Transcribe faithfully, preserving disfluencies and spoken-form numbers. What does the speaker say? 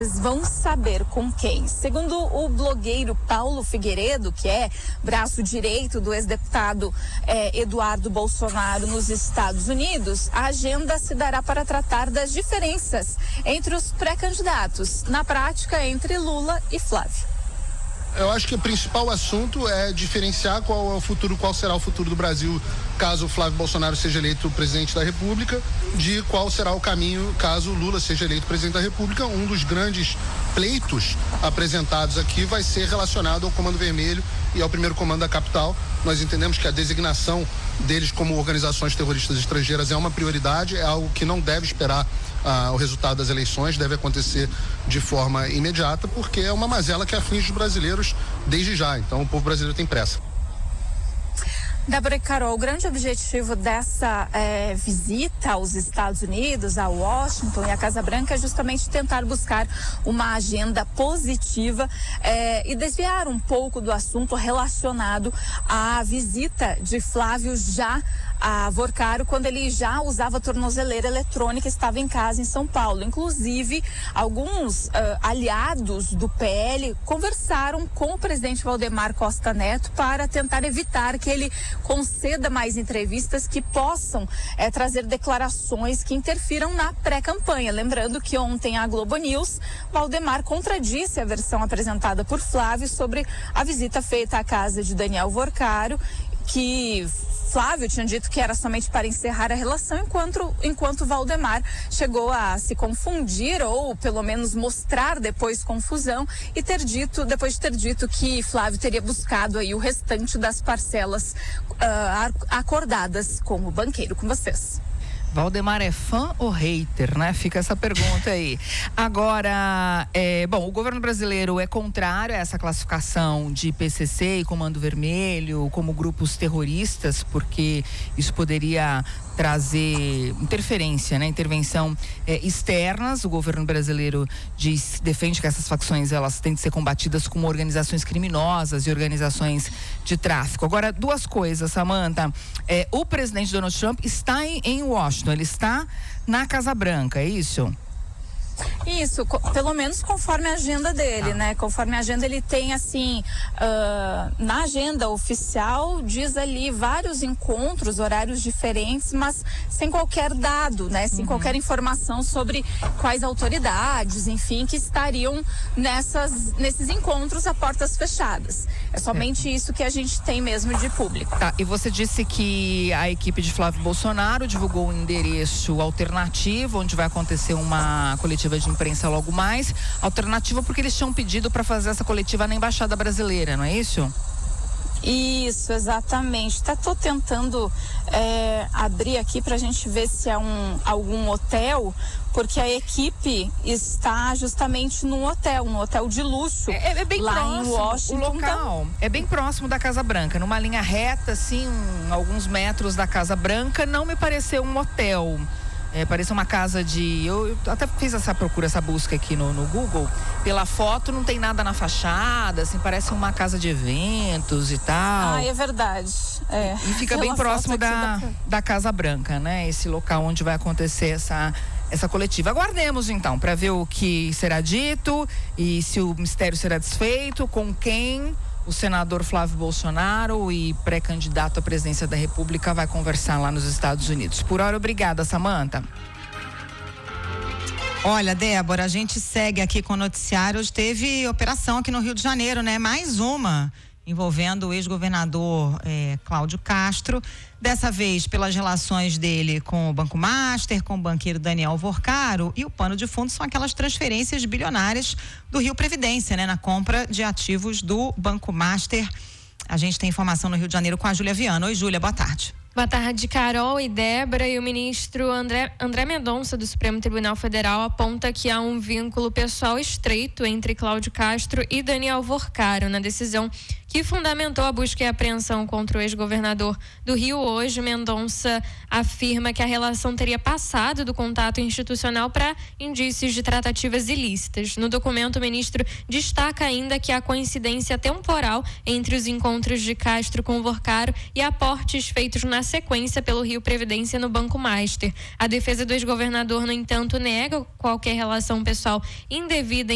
vão saber com quem. Segundo o blogueiro Paulo Figueiredo, que é braço direito do ex-deputado eh, Eduardo Bolsonaro nos Estados Unidos, a agenda se dará para tratar das diferenças entre os pré-candidatos, na prática entre Lula e Flávio. Eu acho que o principal assunto é diferenciar qual é o futuro, qual será o futuro do Brasil caso o Flávio Bolsonaro seja eleito presidente da República, de qual será o caminho caso Lula seja eleito presidente da República. Um dos grandes pleitos apresentados aqui vai ser relacionado ao Comando Vermelho e ao primeiro comando da capital. Nós entendemos que a designação deles como organizações terroristas estrangeiras é uma prioridade, é algo que não deve esperar ah, o resultado das eleições, deve acontecer de forma imediata, porque é uma mazela que aflige os brasileiros desde já. Então o povo brasileiro tem pressa. Débora e Carol, o grande objetivo dessa é, visita aos Estados Unidos, a Washington e a Casa Branca é justamente tentar buscar uma agenda positiva é, e desviar um pouco do assunto relacionado à visita de Flávio já a Vorcaro, quando ele já usava tornozeleira eletrônica, estava em casa em São Paulo. Inclusive, alguns uh, aliados do P L conversaram com o presidente Valdemar Costa Neto para tentar evitar que ele conceda mais entrevistas que possam eh, trazer declarações que interfiram na pré-campanha. Lembrando que ontem a Globo News, Valdemar contradisse a versão apresentada por Flávio sobre a visita feita à casa de Daniel Vorcaro, que Flávio tinha dito que era somente para encerrar a relação, enquanto, enquanto Valdemar chegou a se confundir ou pelo menos mostrar depois confusão e ter dito, depois de ter dito que Flávio teria buscado aí o restante das parcelas uh, acordadas com o banqueiro. Com vocês. Valdemar é fã ou hater, né? Fica essa pergunta aí. Agora, é, bom, o governo brasileiro é contrário a essa classificação de P C C e Comando Vermelho como grupos terroristas, porque isso poderia trazer interferência, né? Intervenção é, externas. O governo brasileiro diz, defende que essas facções elas têm de ser combatidas como organizações criminosas e organizações de tráfico. Agora, duas coisas, Samantha. É, o presidente Donald Trump está em, em Washington. Ele está na Casa Branca, é isso? Isso, co- pelo menos conforme a agenda dele, ah. né? Conforme a agenda ele tem, assim, uh, na agenda oficial diz ali vários encontros, horários diferentes, mas sem qualquer dado, né? Sem uhum. qualquer informação sobre quais autoridades, enfim, que estariam nessas, nesses encontros a portas fechadas. É somente é. isso que a gente tem mesmo de público. Tá, e você disse que a equipe de Flávio Bolsonaro divulgou um endereço alternativo, onde vai acontecer uma coletiva de imprensa logo mais, alternativa porque eles tinham pedido para fazer essa coletiva na Embaixada Brasileira, não é isso? Isso, exatamente. Até tô tentando é, abrir aqui pra gente ver se é um, algum hotel, porque a equipe está justamente num hotel, um hotel de luxo. É, é bem lá próximo, em Washington. O local é bem próximo da Casa Branca, numa linha reta, assim, um, alguns metros da Casa Branca. Não me pareceu um hotel. É, parece uma casa de... Eu, eu até fiz essa procura, essa busca aqui no, no Google. Pela foto não tem nada na fachada, assim, parece uma casa de eventos e tal. Ah, é verdade. É. E, e fica Pela bem próximo da, da... da Casa Branca, né? Esse local onde vai acontecer essa, essa coletiva. Aguardemos então para ver o que será dito e se o mistério será desfeito, com quem o senador Flávio Bolsonaro e pré-candidato à presidência da República vai conversar lá nos Estados Unidos. Por hora, obrigada, Samantha. Olha, Débora, a gente segue aqui com o noticiário. Hoje teve operação aqui no Rio de Janeiro, né? Mais uma, envolvendo o ex-governador eh, Cláudio Castro. Dessa vez pelas relações dele com o Banco Master, com o banqueiro Daniel Vorcaro, e o pano de fundo são aquelas transferências bilionárias do Rio Previdência, né? Na compra de ativos do Banco Master. A gente tem informação no Rio de Janeiro com a Júlia Viana. Oi, Júlia, boa tarde. Boa tarde, Carol e Débora. E o ministro André, André Mendonça, do Supremo Tribunal Federal, aponta que há um vínculo pessoal estreito entre Cláudio Castro e Daniel Vorcaro. Na decisão que fundamentou a busca e apreensão contra o ex-governador do Rio, hoje, Mendonça afirma que a relação teria passado do contato institucional para indícios de tratativas ilícitas. No documento, o ministro destaca ainda que há coincidência temporal entre os encontros de Castro com Vorcaro e aportes feitos na sequência pelo Rio Previdência no Banco Master. A defesa do ex-governador, no entanto, nega qualquer relação pessoal indevida